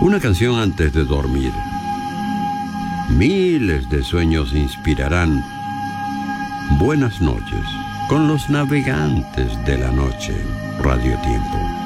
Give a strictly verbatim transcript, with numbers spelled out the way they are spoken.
Una canción antes de dormir. Miles de sueños inspirarán. Buenas noches con los navegantes de la noche. Radio Tiempo.